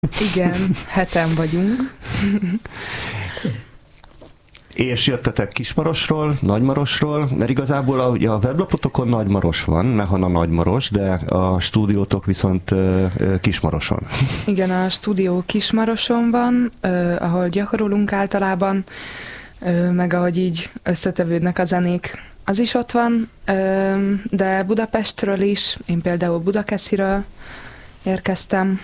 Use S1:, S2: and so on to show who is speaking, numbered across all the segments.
S1: Igen, heten vagyunk.
S2: És jöttetek Kismarosról, Nagymarosról, mert igazából a weblapotokon Nagymaros van, Mehana Nagymaros, de a stúdiótok viszont Kismaroson.
S1: Igen, a stúdió Kismaroson van, ahol gyakorolunk általában, meg ahogy így összetevődnek a zenék, az is ott van, de Budapestről is, én például Budakesziről érkeztem.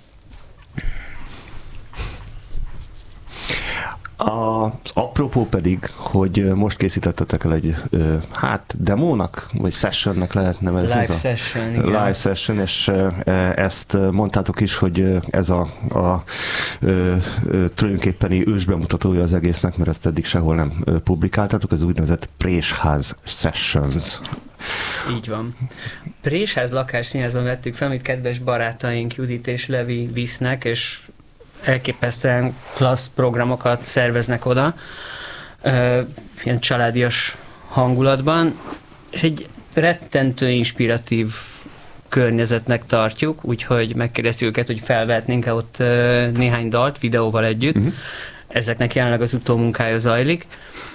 S2: Az apropó pedig, hogy most készítettetek el egy demónak, vagy sessionnek lehet nevezni.
S3: Live session, igen.
S2: Live session, és ezt mondtátok is, hogy ez a tulajdonképpeni ősbemutatója az egésznek, mert ezt eddig sehol nem publikáltátok, ez úgynevezett Présház Sessions.
S3: Így van. Présház lakásszínházban vettük fel, amit kedves barátaink Judit és Levi visznek, és elképesztően klassz programokat szerveznek oda, ilyen családias hangulatban, és egy rettentő inspiratív környezetnek tartjuk, úgyhogy megkérdeztük őket, hogy felvehetnénk-e ott néhány dalt videóval együtt. Uh-huh. Ezeknek jelenleg az utómunkája zajlik.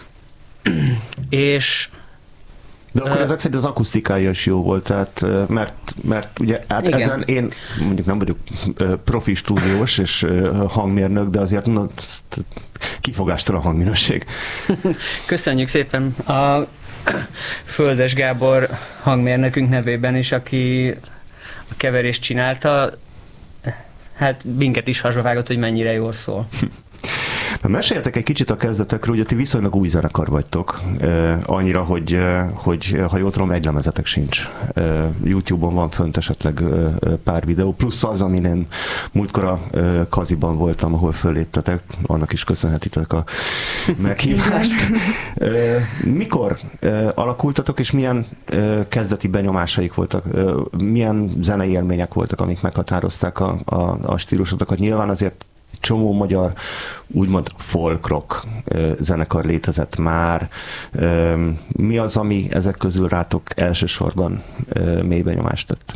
S3: És
S2: de akkor ezek szerint az akusztikája is jó volt, tehát, mert ugye ezen én mondjuk nem vagyok profi stúdiós és hangmérnök, de azért kifogástalan hangminőség.
S3: Köszönjük szépen a Földes Gábor hangmérnökünk nevében is, aki a keverést csinálta, hát minket is hasravágott, hogy mennyire jól szól.
S2: Na, meséljetek egy kicsit a kezdetekről, ugye ti viszonylag új zenekar vagytok, annyira, hogy ha jól tudom, egy lemezetek sincs. YouTube-on van fönt esetleg pár videó, plusz az, amin én múltkor a Kaziban voltam, ahol föléptetek, annak is köszönhetitek a meghívást. Mikor alakultatok, és milyen kezdeti benyomásaik voltak, milyen zenei élmények voltak, amik meghatározták a stílusotokat? Nyilván azért csomó magyar, úgymond folk rock zenekar létezett már. Mi az, ami ezek közül rátok elsősorban mély benyomást tett?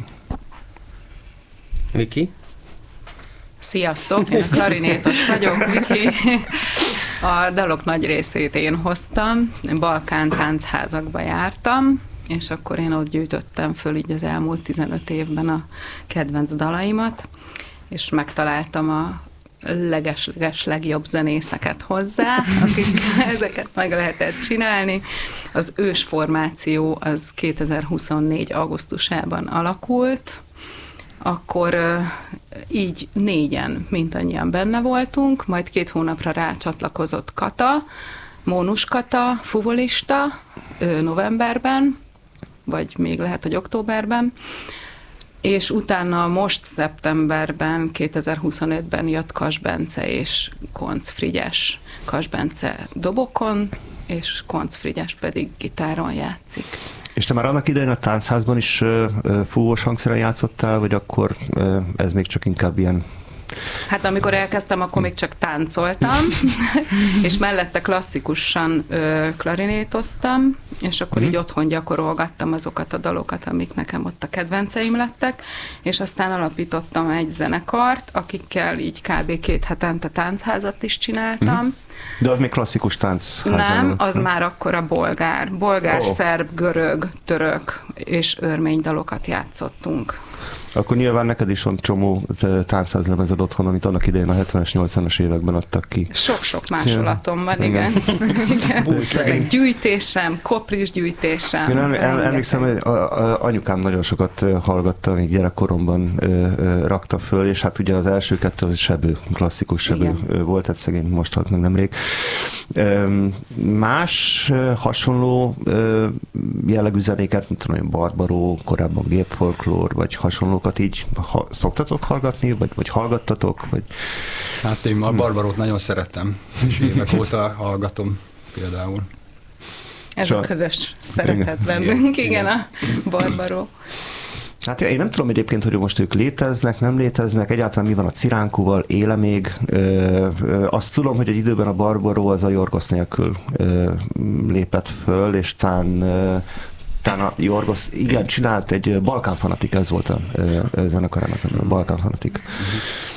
S3: Viki?
S4: Sziasztok, én a klarinétos vagyok, Viki. A dalok nagy részét én hoztam, Balkán táncházakba jártam, és akkor én ott gyűjtöttem föl így az elmúlt 15 évben a kedvenc dalaimat, és megtaláltam a leges legjobb zenészeket hozzá, akik ezeket meg lehetett csinálni. Az ős formáció az 2024. augusztusában alakult, akkor így 4-en mindannyian benne voltunk, majd 2 hónapra rácsatlakozott Kata, Mónus Kata, fuvolista novemberben, vagy még lehet, hogy októberben, és utána most szeptemberben, 2025-ben jött Kas Bence és Konc Frigyes. Kas Bence dobokon, és Konc Frigyes pedig gitáron játszik.
S2: És te már annak idején a táncházban is fúvós hangszeren játszottál, vagy akkor ez még csak inkább ilyen...
S4: Hát amikor elkezdtem, akkor még csak táncoltam, és mellette klasszikusan klarinétoztam, és akkor így otthon gyakorolgattam azokat a dalokat, amik nekem ott a kedvenceim lettek, és aztán alapítottam egy zenekart, akikkel így kb. 2 hetente táncházat is csináltam.
S2: De az még klasszikus táncházat?
S4: Nem, az már akkor a bolgár, szerb, görög, török és örmény dalokat játszottunk.
S2: Akkor nyilván neked is van csomó táncházlemezed otthon, amit annak idején a 70-es, 80-as években adtak ki.
S4: Sok-sok másolatom van, igen. Gyűjtésem, kopris gyűjtésem.
S2: Én emlékszem, hogy anyukám nagyon sokat hallgatta, még gyerekkoromban rakta föl, és hát ugye az első 2 az sebő, klasszikus sebő volt, tehát szegény most halt meg nemrég. Más hasonló jellegű zenéket, mint tudom, Barbaró, korábban gépfolklór, vagy hasonlókat így szoktatok hallgatni, vagy hallgattatok? Vagy...
S5: Hát én a Barbarót nagyon szerettem, és évek óta hallgatom például.
S4: Ez a közös szeretet bennünk, igen, a Barbaró.
S2: Hát én nem tudom egyébként, hogy most ők léteznek, nem léteznek, egyáltalán mi van a Ciránkúval, éle még. Azt tudom, hogy egy időben a Barbaró az a Jorgosz nélkül lépett föl, és talán a Jorgosz, igen, csinált egy Balkán Fanatik, ez volt a zenekarának, a Balkán Fanatik.